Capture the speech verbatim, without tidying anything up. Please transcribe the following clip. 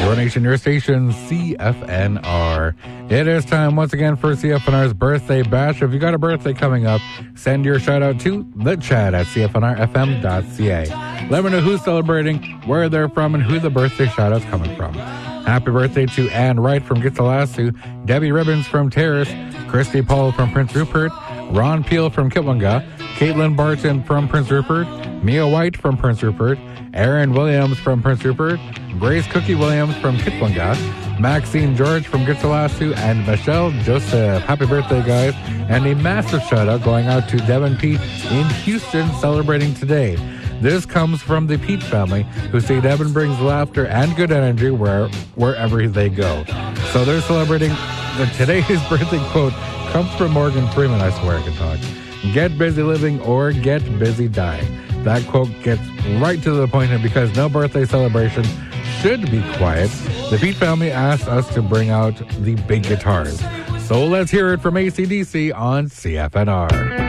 Your Nation, your station, C F N R. It is time once again for C F N R's Birthday Bash. If you got a birthday coming up, send your shout out to the chat at c f n r f m dot c a. Let me know who's celebrating, where they're from, and who the birthday shout out's coming from. Happy birthday to Ann Wright from Gitsalassu, Debbie Ribbons from Terrace, Christy Paul from Prince Rupert, Ron Peel from Kitwanga, Caitlin Barton from Prince Rupert, Mia White from Prince Rupert, Aaron Williams from Prince Rupert, Grace Cookie Williams from Kitwanga, Maxine George from Gitsalassu, and Michelle Joseph. Happy birthday, guys. And a massive shout out going out to Devin Pete in Houston celebrating today. This comes from the Pete family, who say Devin brings laughter and good energy where, wherever they go. So they're celebrating. The, today's birthday quote comes from Morgan Freeman. I swear I can talk. Get busy living or get busy dying. That quote gets right to the point, and because no birthday celebration should be quiet, the Pete family asked us to bring out the big guitars. So let's hear it from A C D C on C F N R.